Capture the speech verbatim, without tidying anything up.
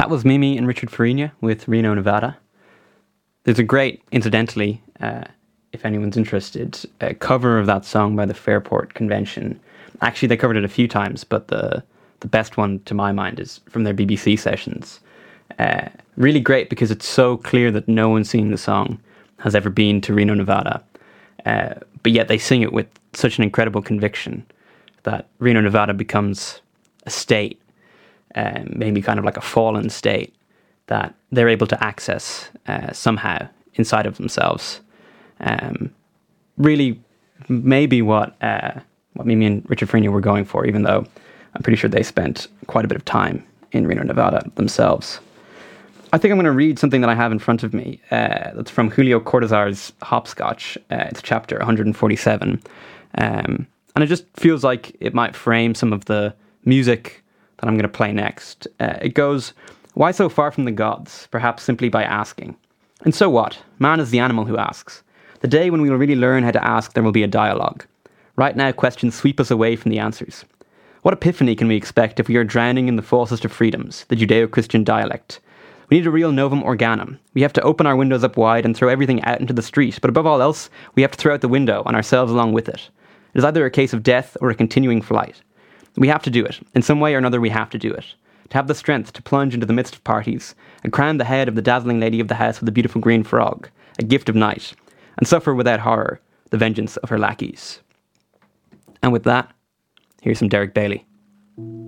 that was Mimi and Richard Farina with Reno, Nevada. There's a great, incidentally, uh, if anyone's interested, a cover of that song by the Fairport Convention. Actually, they covered it a few times, but the the best one, to my mind, is from their B B C sessions. Uh, really great because it's so clear that no one singing the song has ever been to Reno, Nevada. Uh, but yet they sing it with such an incredible conviction that Reno, Nevada becomes a state, um, maybe kind of like a fallen state, that they're able to access uh, somehow inside of themselves. Um, really, maybe what uh, what Mimi and Richard Farina were going for, even though I'm pretty sure they spent quite a bit of time in Reno, Nevada themselves. I think I'm going to read something that I have in front of me. Uh, that's from Julio Cortázar's Hopscotch. Uh, it's chapter one hundred forty-seven. Um, and it just feels like it might frame some of the music that I'm going to play next. Uh, it goes, "Why so far from the gods? Perhaps simply by asking. And so what? Man is the animal who asks. The day when we will really learn how to ask, there will be a dialogue. Right now, questions sweep us away from the answers. What epiphany can we expect if we are drowning in the falsest of freedoms, the Judeo-Christian dialect? We need a real novum organum. We have to open our windows up wide and throw everything out into the street, but above all else, we have to throw out the window and ourselves along with it. It is either a case of death or a continuing flight. We have to do it. In some way or another, we have to do it. To have the strength to plunge into the midst of parties and crown the head of the dazzling lady of the house with the beautiful green frog, a gift of night, and suffer without horror the vengeance of her lackeys." And with that, here's some Derek Bailey.